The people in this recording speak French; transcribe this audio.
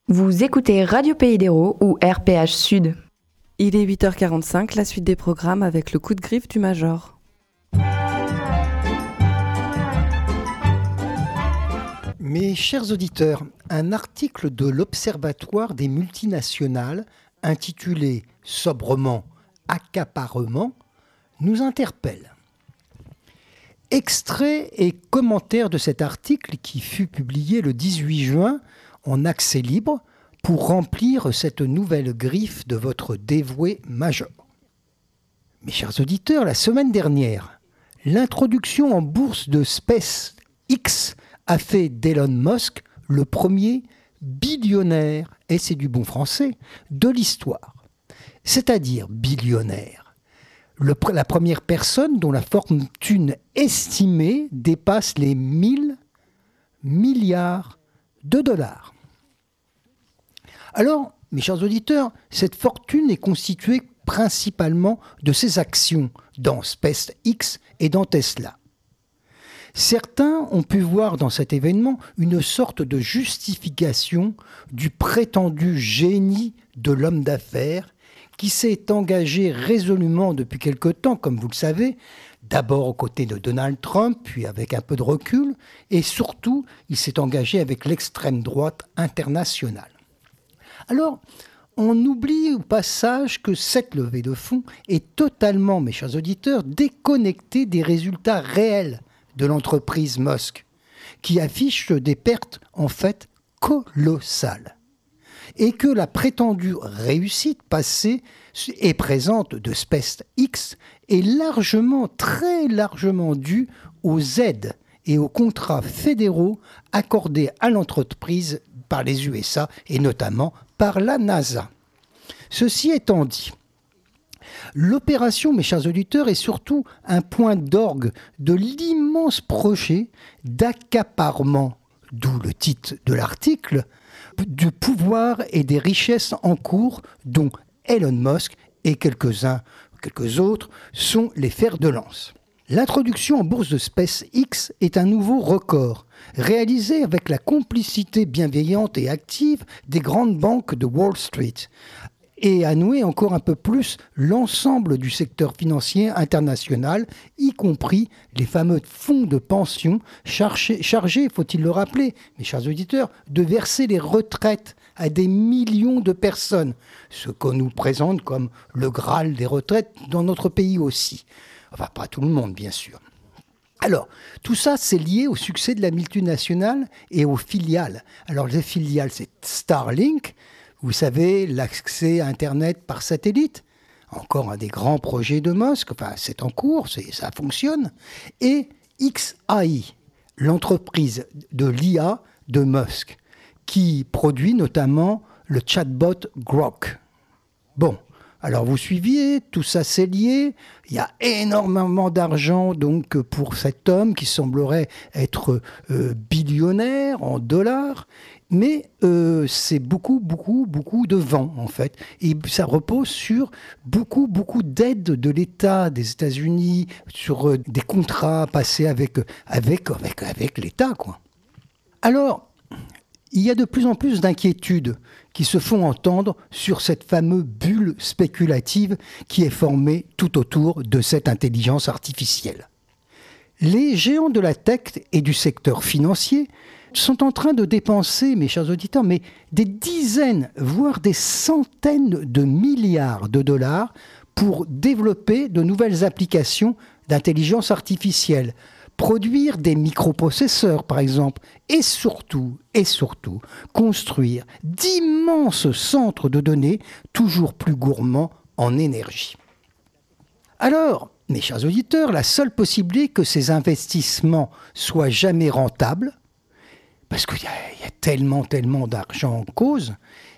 Vous écoutez Radio Pays d'Hérault ou RPH Sud. Il est 8h45, la suite des programmes avec le coup de griffe du Major. Mes chers auditeurs, un article de l'Observatoire des multinationales intitulé sobrement « Accaparement » nous interpelle. Extrait et commentaire de cet article qui fut publié le 18 juin en accès libre pour remplir cette nouvelle griffe de votre dévoué Major. Mes chers auditeurs, la semaine dernière, l'introduction en bourse de SpaceX a fait d'Elon Musk le premier billionnaire, et c'est du bon français, de l'histoire. C'est-à-dire billionnaire. La première personne dont la fortune estimée dépasse les 1000 milliards de dollars. Alors, mes chers auditeurs, cette fortune est constituée principalement de ses actions dans SpaceX et dans Tesla. Certains ont pu voir dans cet événement une sorte de justification du prétendu génie de l'homme d'affaires qui s'est engagé résolument depuis quelque temps, comme vous le savez, d'abord aux côtés de Donald Trump, puis avec un peu de recul, et surtout, il s'est engagé avec l'extrême droite internationale. Alors, on oublie au passage que cette levée de fonds est totalement, mes chers auditeurs, déconnectée des résultats réels de l'entreprise Musk, qui affiche des pertes en fait colossales. Et que la prétendue réussite passée et présente de SpaceX est largement, très largement due aux aides et aux contrats fédéraux accordés à l'entreprise par les USA et notamment par la NASA. Ceci étant dit, l'opération, mes chers auditeurs, est surtout un point d'orgue de l'immense projet d'accaparement, d'où le titre de l'article, du pouvoir et des richesses en cours dont Elon Musk et quelques autres sont les fers de lance. L'introduction en bourse de SpaceX est un nouveau record, réalisé avec la complicité bienveillante et active des grandes banques de Wall Street, et a noué encore un peu plus l'ensemble du secteur financier international, y compris les fameux fonds de pension chargés, faut-il le rappeler, mes chers auditeurs, de verser les retraites à des millions de personnes, ce qu'on nous présente comme le Graal des retraites dans notre pays aussi. Enfin, pas tout le monde, bien sûr. Alors, tout ça, c'est lié au succès de la multinationale et aux filiales. Alors, les filiales, c'est Starlink, vous savez, l'accès à Internet par satellite, encore un des grands projets de Musk, enfin, c'est en cours, ça fonctionne, et xAI, l'entreprise de l'IA de Musk, qui produit notamment le chatbot Grok. Bon. Alors vous suiviez, tout ça c'est lié, il y a énormément d'argent donc pour cet homme qui semblerait être billionnaire en dollars, mais c'est beaucoup de vent en fait. Et ça repose sur beaucoup d'aides de l'État des États-Unis, sur des contrats passés avec l'État, quoi. Alors, il y a de plus en plus d'inquiétudes qui se font entendre sur cette fameuse bulle spéculative qui est formée tout autour de cette intelligence artificielle. Les géants de la tech et du secteur financier sont en train de dépenser, mes chers auditeurs, mais des dizaines, voire des centaines de milliards de dollars pour développer de nouvelles applications d'intelligence artificielle, produire des microprocesseurs, par exemple, et surtout, construire d'immenses centres de données toujours plus gourmands en énergie. Alors, mes chers auditeurs, la seule possibilité que ces investissements soient jamais rentables, parce qu'il y a tellement d'argent en cause,